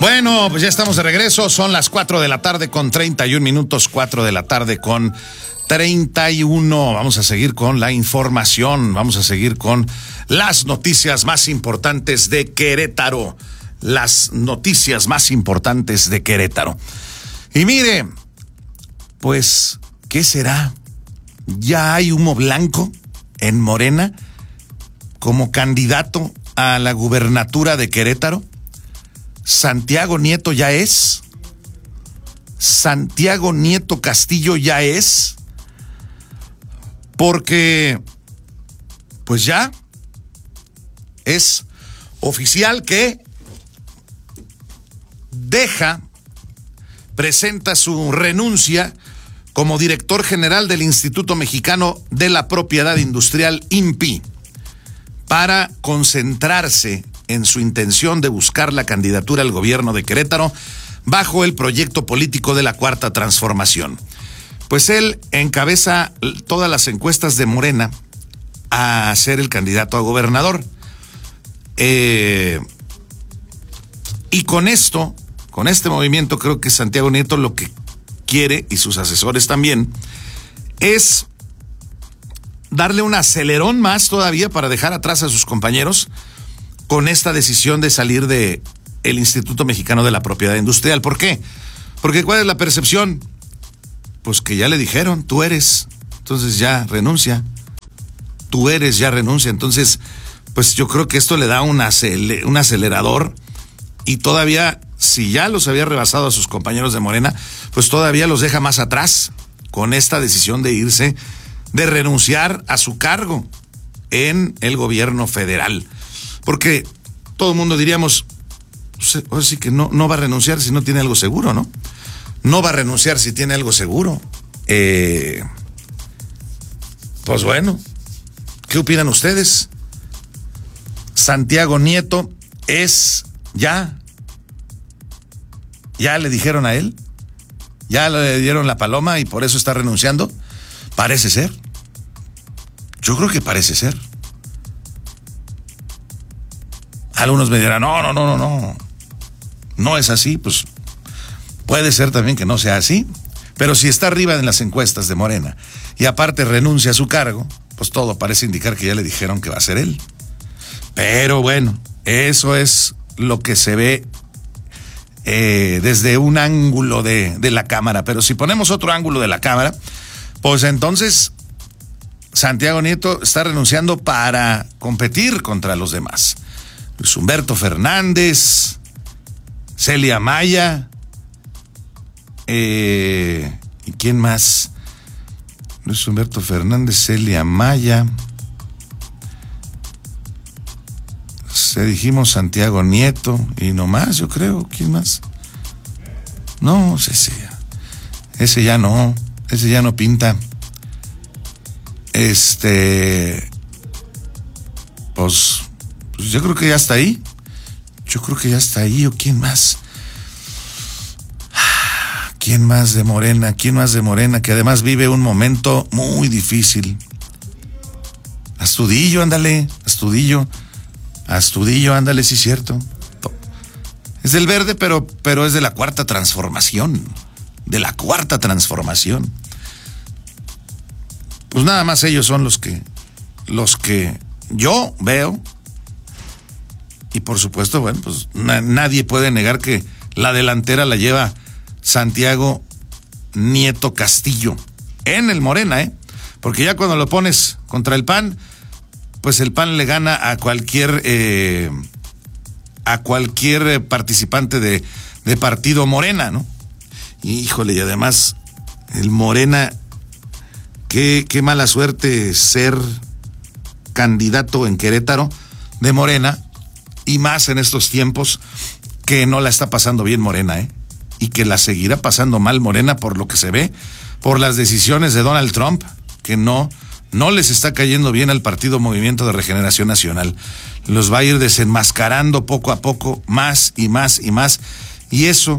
Bueno, pues ya estamos de regreso. Son las 4 de la tarde con 31 minutos. 4 de la tarde con 31. Vamos a seguir con la información. Vamos a seguir con las noticias más importantes de Querétaro. Las noticias más importantes de Querétaro. Y mire, pues, ¿qué será? ¿Ya hay humo blanco en Morena como candidato a la gubernatura de Querétaro? ¿Santiago Nieto ya es? ¿Santiago Nieto Castillo ya es? Porque, pues ya es oficial que presenta su renuncia como director general del Instituto Mexicano de la Propiedad Industrial, INPI, para concentrarse en su intención de buscar la candidatura al gobierno de Querétaro bajo el proyecto político de la Cuarta Transformación. Pues él encabeza todas las encuestas de Morena a ser el candidato a gobernador. Y con esto, con este movimiento, creo que Santiago Nieto lo que quiere, y sus asesores también, es darle un acelerón más todavía para dejar atrás a sus compañeros con esta decisión de salir de el Instituto Mexicano de la Propiedad Industrial. ¿Por qué? Porque ¿cuál es la percepción? Pues que ya le dijeron, tú eres, entonces ya renuncia. Tú eres, ya renuncia. Entonces, pues yo creo que esto le da un acelerador, y todavía, si ya los había rebasado a sus compañeros de Morena, pues todavía los deja más atrás con esta decisión de irse, de renunciar a su cargo en el gobierno federal. Porque todo el mundo diríamos, pues sí que no va a renunciar si no tiene algo seguro, ¿no? No va a renunciar si tiene algo seguro. Pues bueno, ¿qué opinan ustedes? Santiago Nieto es ya le dijeron a él, ya le dieron la paloma y por eso está renunciando. Parece ser. Yo creo que parece ser. Algunos me dirán, no es así. Pues puede ser también que no sea así, pero si está arriba en las encuestas de Morena y aparte renuncia a su cargo, pues todo parece indicar que ya le dijeron que va a ser él. Pero bueno, eso es lo que se ve desde un ángulo de la cámara. Pero si ponemos otro ángulo de la cámara, pues entonces Santiago Nieto está renunciando para competir contra los demás. Luis Humberto Fernández, Celia Maya, ¿y quién más? Luis Humberto Fernández, Celia Maya. Dijimos Santiago Nieto y no más, yo creo. ¿Quién más? No, ese ya no pinta. Pues yo creo que ya está ahí. ¿O quién más? ¿Quién más de Morena? Que además vive un momento muy difícil. Astudillo, ándale, sí, cierto. Es del Verde, pero es de la Cuarta Transformación. Pues nada más ellos son los que yo veo. Y por supuesto, bueno, pues nadie puede negar que la delantera la lleva Santiago Nieto Castillo en el Morena, porque ya cuando lo pones contra el PAN, pues el PAN le gana a cualquier participante de partido Morena, ¿no? Híjole, y además el Morena, qué mala suerte ser candidato en Querétaro de Morena, y más en estos tiempos que no la está pasando bien Morena, y que la seguirá pasando mal Morena por lo que se ve, por las decisiones de Donald Trump, que no les está cayendo bien al partido Movimiento de Regeneración Nacional. Los va a ir desenmascarando poco a poco, más y más y más, y eso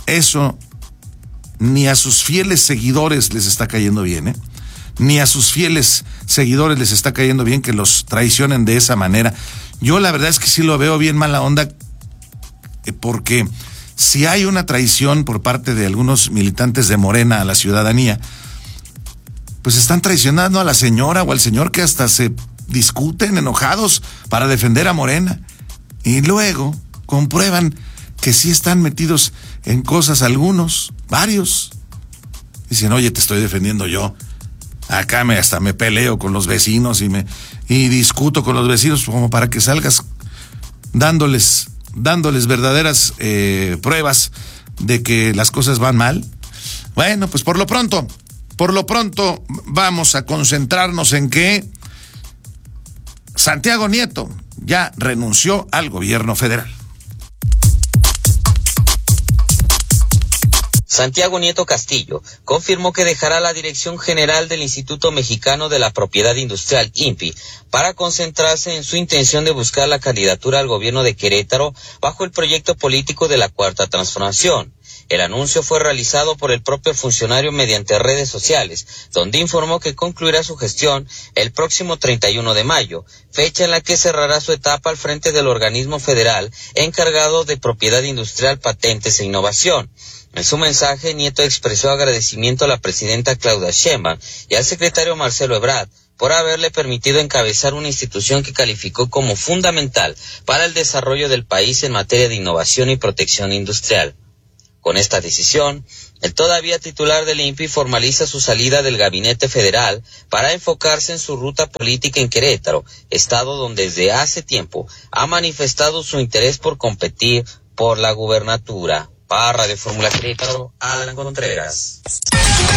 ni a sus fieles seguidores les está cayendo bien, ni a sus fieles seguidores les está cayendo bien que los traicionen de esa manera. Yo la verdad es que sí lo veo bien mala onda, porque si hay una traición por parte de algunos militantes de Morena a la ciudadanía, pues están traicionando a la señora o al señor, que hasta se discuten enojados para defender a Morena. Y luego comprueban que sí están metidos en cosas algunos, varios. Dicen, oye, te estoy defendiendo yo. Acá hasta me peleo con los vecinos y discuto con los vecinos como para que salgas dándoles verdaderas pruebas de que las cosas van mal. Bueno, pues por lo pronto vamos a concentrarnos en que Santiago Nieto ya renunció al gobierno federal. Santiago Nieto Castillo confirmó que dejará la dirección general del Instituto Mexicano de la Propiedad Industrial, INPI, para concentrarse en su intención de buscar la candidatura al gobierno de Querétaro bajo el proyecto político de la Cuarta Transformación. El anuncio fue realizado por el propio funcionario mediante redes sociales, donde informó que concluirá su gestión el próximo 31 de mayo, fecha en la que cerrará su etapa al frente del organismo federal encargado de propiedad industrial, patentes e innovación. En su mensaje, Nieto expresó agradecimiento a la presidenta Claudia Sheinbaum y al secretario Marcelo Ebrard por haberle permitido encabezar una institución que calificó como fundamental para el desarrollo del país en materia de innovación y protección industrial. Con esta decisión, el todavía titular del INPI formaliza su salida del gabinete federal para enfocarse en su ruta política en Querétaro, estado donde desde hace tiempo ha manifestado su interés por competir por la gubernatura. Para Radio Fórmula Querétaro, Alan Contreras.